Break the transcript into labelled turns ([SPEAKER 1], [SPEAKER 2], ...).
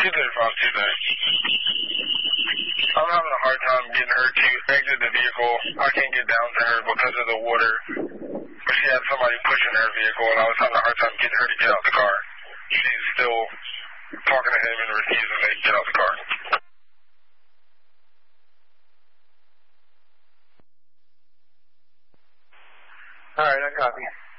[SPEAKER 1] Tuesday, Bob, Tuesday. I'm having a hard time getting her to exit the vehicle. I can't get down to her because of the water. She had somebody pushing her vehicle, and I was having a hard time getting her to get out the car. She's still talking to him and refusing to get out the car.
[SPEAKER 2] All right, I copy.